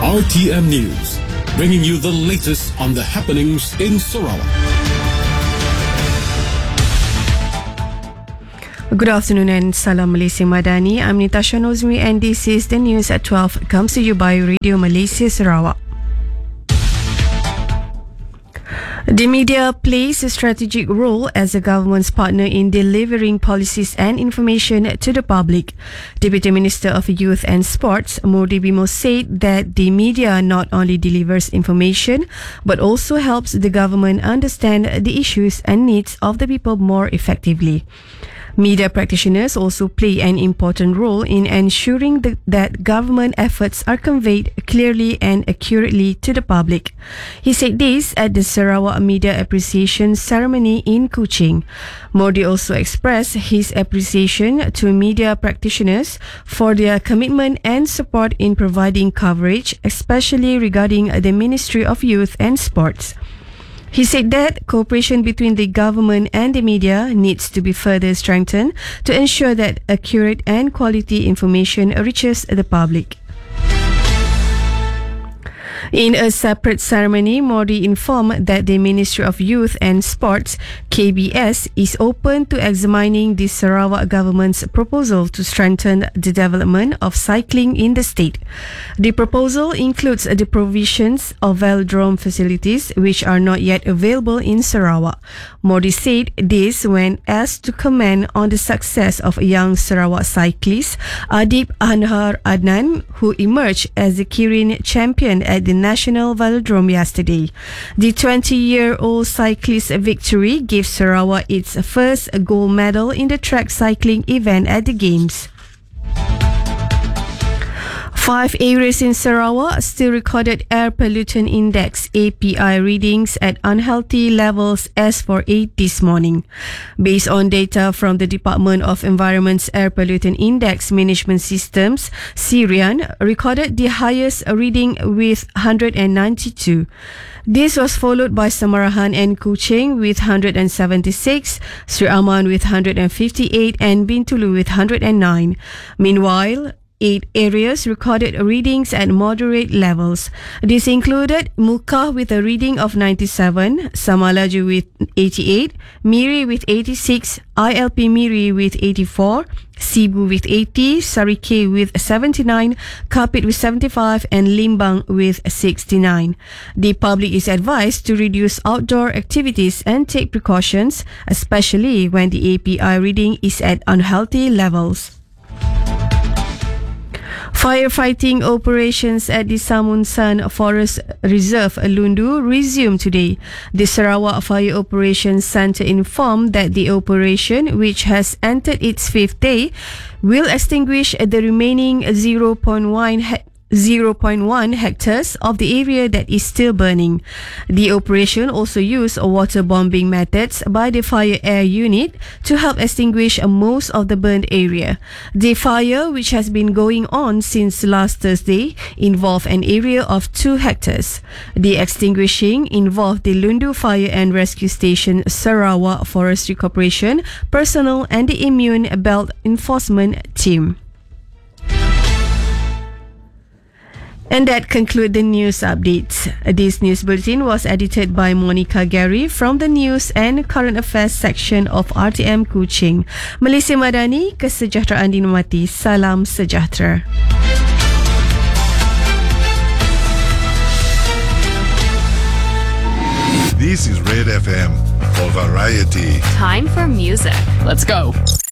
RTM News, bringing you the latest on the happenings in Sarawak. Good afternoon and Salam Malaysia Madani. I'm Natasha Nozmi and this is the news at 12. It comes to you by Radio Malaysia Sarawak. The media plays a strategic role as the government's partner in delivering policies and information to the public. Deputy Minister of Youth and Sports, Murdi Bimo, said that the media not only delivers information but also helps the government understand the issues and needs of the people more effectively. Media practitioners also play an important role in ensuring that government efforts are conveyed clearly and accurately to the public. He said this at the Sarawak Media Appreciation Ceremony in Kuching. Modi also expressed his appreciation to media practitioners for their commitment and support in providing coverage, especially regarding the Ministry of Youth and Sports. He said that cooperation between the government and the media needs to be further strengthened to ensure that accurate and quality information reaches the public. In a separate ceremony, Modi informed that the Ministry of Youth and Sports, KBS, is open to examining the Sarawak government's proposal to strengthen the development of cycling in the state. The proposal includes the provisions of velodrome facilities which are not yet available in Sarawak. Modi said this when asked to comment on the success of a young Sarawak cyclist, Adib Anhar Adnan, who emerged as the Kirin champion at the National Velodrome yesterday. The 20-year-old cyclist's victory gave Sarawak its first gold medal in the track cycling event at the Games. 5 areas in Sarawak still recorded air pollutant index API readings at unhealthy levels as for 8 this morning. Based on data from the Department of Environment's Air Pollutant Index Management Systems, Sirian recorded the highest reading with 192. This was followed by Samarahan and Kuching with 176, Sri Aman with 158 and Bintulu with 109. Meanwhile, 8 areas recorded readings at moderate levels. This included Mukah with a reading of 97, Samalaju with 88, Miri with 86, ILP Miri with 84, Sibu with 80, Sarike with 79, Kapit with 75 and Limbang with 69. The public is advised to reduce outdoor activities and take precautions, especially when the API reading is at unhealthy levels. Firefighting operations at the Samunsan Forest Reserve, Lundu, resumed today. The Sarawak Fire Operations Centre informed that the operation, which has entered its 5th day, will extinguish the remaining 0.1 hectares of the area that is still burning. The operation also used water bombing methods by the fire air unit to help extinguish most of the burned area. The fire, which has been going on since last Thursday, involved an area of 2 hectares. The extinguishing involved the Lundu Fire and Rescue Station, Sarawak Forestry Corporation personnel and the Immune Belt Enforcement Team. And that concludes the news updates. This news bulletin was edited by Monica Gary from the News and Current Affairs section of RTM Kuching. Malaysia Madani, kesejahteraan dinamati. Salam sejahtera. This is Red FM for variety. Time for music. Let's go.